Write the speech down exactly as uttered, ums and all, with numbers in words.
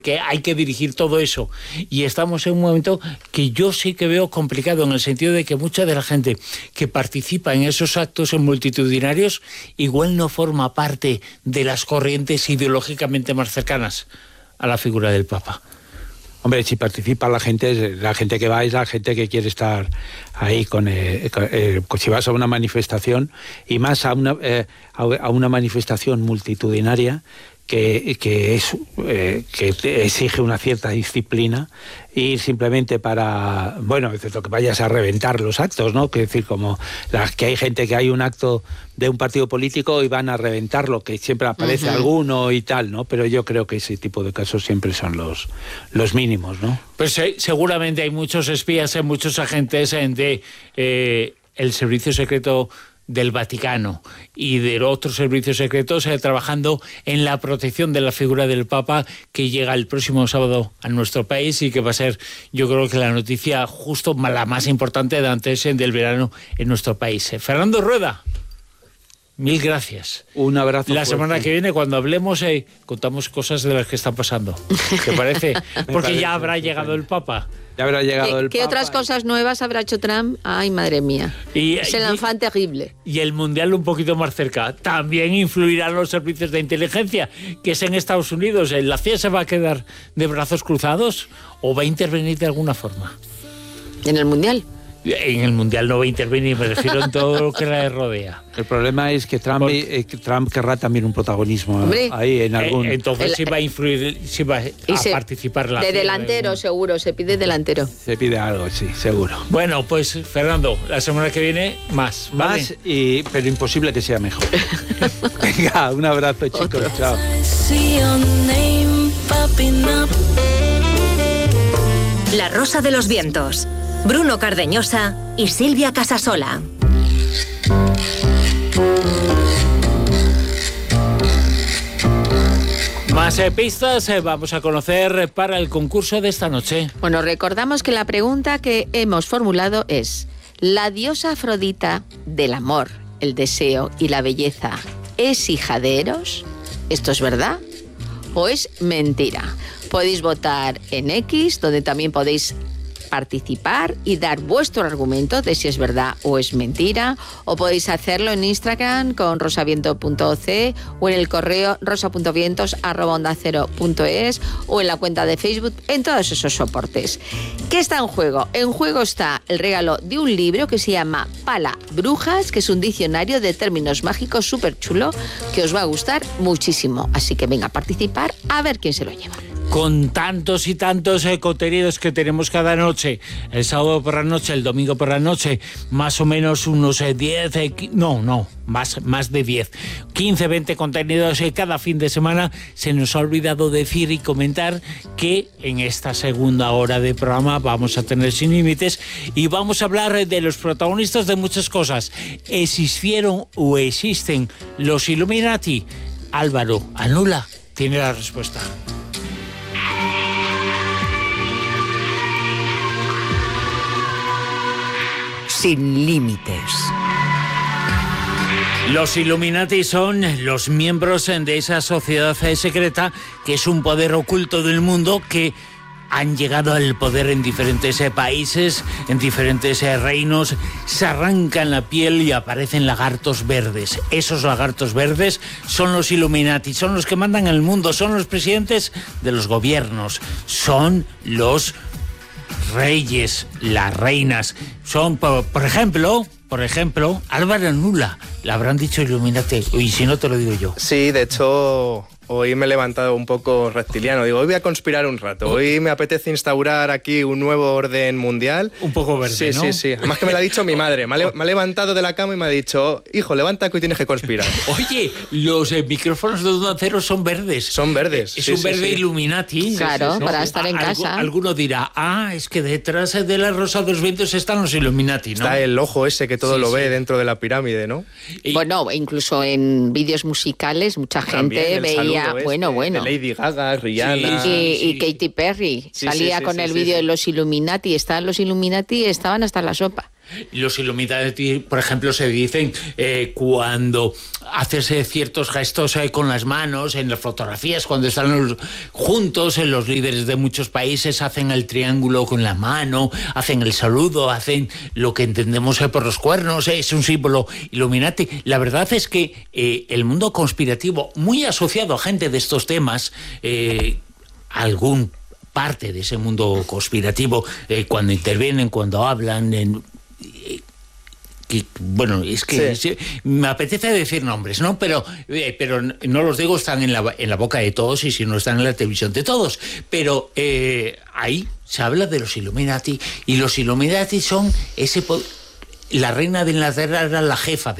que hay que dirigir todo eso. Y estamos en un momento que yo sí que veo complicado, en el sentido de que mucha de la gente que participa en esos actos multitudinarios igual no forma parte de las corrientes ideológicamente más cercanas a la figura del Papa. Hombre, si participa la gente, la gente que va es la gente que quiere estar ahí con, eh, con eh, si vas a una manifestación, y más a una, eh, a una manifestación multitudinaria, que, que, es, eh, que exige una cierta disciplina, ir simplemente para, bueno, excepto que vayas a reventar los actos, ¿no? Que decir, como las que hay gente que hay un acto de un partido político y van a reventarlo, que siempre aparece uh-huh. alguno y tal, ¿no? Pero yo creo que ese tipo de casos siempre son los, los mínimos, ¿no? Pues eh, seguramente hay muchos espías, eh, muchos agentes eh, de eh, el servicio secreto del Vaticano y de otros servicios secretos eh, trabajando en la protección de la figura del Papa, que llega el próximo sábado a nuestro país y que va a ser, yo creo que la noticia justo la más importante de antes eh, del verano en nuestro país. Eh, Fernando Rueda, mil gracias. Un abrazo. La fuerte. semana que viene, cuando hablemos, eh, contamos cosas de las que están pasando. ¿Te parece? Porque parece, ya habrá sí, llegado el Papa. Ya habrá llegado ¿Qué, el ¿qué Papa? otras cosas nuevas habrá hecho Trump? Ay, madre mía. Y, es el y, enfant terrible. Y el Mundial un poquito más cerca. También influirán los servicios de inteligencia, que es en Estados Unidos. ¿La C I A se va a quedar de brazos cruzados o va a intervenir de alguna forma? ¿En el Mundial? En el Mundial no va a intervenir, me refiero en todo lo que la rodea. El problema es que Trump, Por... eh, que Trump querrá también un protagonismo. ¿Hombre? Ahí en algún... Eh, entonces el, sí va a influir, sí va a se, participar la... De delantero, de... seguro, se pide delantero. Se pide algo, sí, seguro. Bueno, pues Fernando, la semana que viene más, ¿vale? Más, y, pero imposible que sea mejor. Venga, un abrazo, chicos. Otro. Chao. La Rosa de los Vientos. Bruno Cardeñosa y Silvia Casasola. Más eh, pistas eh, vamos a conocer para el concurso de esta noche. Bueno, recordamos que la pregunta que hemos formulado es: ¿la diosa Afrodita del amor, el deseo y la belleza es hija de Eros? ¿Esto es verdad o es mentira? Podéis votar en X, donde también podéis participar y dar vuestro argumento de si es verdad o es mentira, o podéis hacerlo en Instagram con rosaviento punto o ce o en el correo rosa punto vientos arroba onda cero punto es o en la cuenta de Facebook, en todos esos soportes. ¿Qué está en juego? En juego está el regalo de un libro que se llama Pala Brujas, que es un diccionario de términos mágicos súper chulo que os va a gustar muchísimo. Así que venga a participar a ver quién se lo lleva. Con tantos y tantos eh, contenidos que tenemos cada noche, el sábado por la noche, el domingo por la noche, más o menos unos eh, diez, eh, no, no, más, más de diez, quince, veinte contenidos eh, cada fin de semana. Se nos ha olvidado decir y comentar que en esta segunda hora de programa vamos a tener Sin Límites y vamos a hablar eh, de los protagonistas de muchas cosas. ¿Existieron o existen los Illuminati? Álvaro Anula tiene la respuesta. Sin Límites. Los Illuminati son los miembros de esa sociedad secreta que es un poder oculto del mundo que han llegado al poder en diferentes países, en diferentes reinos, se arrancan la piel y aparecen lagartos verdes. Esos lagartos verdes son los Illuminati, son los que mandan el mundo, son los presidentes de los gobiernos, son los reyes, las reinas. Son, por, por ejemplo, por ejemplo, Álvaro Anula. Le habrán dicho Illuminati, y si no te lo digo yo. Sí, de hecho, hoy me he levantado un poco reptiliano. Digo, hoy voy a conspirar un rato. Hoy me apetece instaurar aquí un nuevo orden mundial. Un poco verde, sí, ¿no? Sí, sí, sí. Además que me lo ha dicho mi madre. Me ha, me ha levantado de la cama y me ha dicho, hijo, levanta que hoy tienes que conspirar. Oye, los eh, micrófonos de Onda Cero son verdes. Son verdes. Es sí, un sí, verde sí. Illuminati. Claro, sí, sí, para ¿no? estar en Algu- casa. Alguno dirá, ah, es que detrás de la Rosa de los Vientos están los Illuminati, ¿no? Está el ojo ese que todo Sí, lo sí. ve dentro de la pirámide, ¿no? Y- Bueno, incluso en vídeos musicales mucha gente También el veía, saludo bueno, este bueno. de Lady Gaga, Rihanna. Sí, Y, sí. y Katy Perry Sí, salía sí, sí, con sí, el sí, vídeo sí. de los Illuminati. Estaban los Illuminati, estaban hasta la sopa. Los Illuminati, por ejemplo, se dicen eh, cuando haces eh, ciertos gestos eh, con las manos, en las fotografías, cuando están los, juntos, eh, los líderes de muchos países hacen el triángulo con la mano, hacen el saludo, hacen lo que entendemos eh, por los cuernos, eh, es un símbolo Illuminati. La verdad es que eh, el mundo conspirativo, muy asociado a gente de estos temas, eh, algún parte de ese mundo conspirativo, eh, cuando intervienen, cuando hablan, en, eh, que, bueno, es que sí. me apetece decir nombres, ¿no? Pero, eh, pero no los digo, están en la, en la boca de todos, y si no están en la televisión de todos. Pero eh, ahí se habla de los Illuminati, y los Illuminati son ese... La reina de Inglaterra era la jefa de